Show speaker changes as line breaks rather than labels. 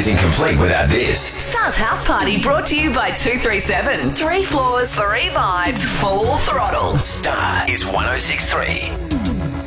isn't complete without this.
Star's House Party brought to you by 237. 3 floors, 3 vibes, full throttle.
Star is 106.3.